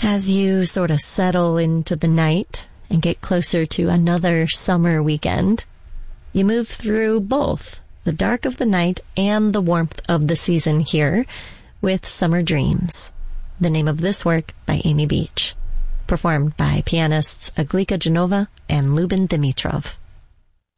As you sort of settle into the night and get closer to another summer weekend, you move through both the dark of the night and the warmth of the season here with Summer Dreams, the name of this work by Amy Beach, performed by pianists Aglika Genova and Lubin Dimitrov.